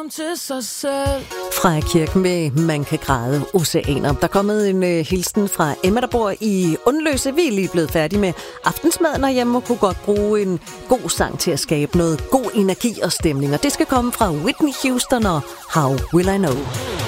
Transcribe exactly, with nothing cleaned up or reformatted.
om til sig selv. Freja Kirk med Man kan græde oceaner. Der er kommet en øh, hilsen fra Emma, der bor i Undløse. Vi er lige blevet færdige med aftensmaden herhjemme og kunne godt bruge en god sang til at skabe noget god energi og stemning. Og det skal komme fra Whitney Houston og How Will I Know.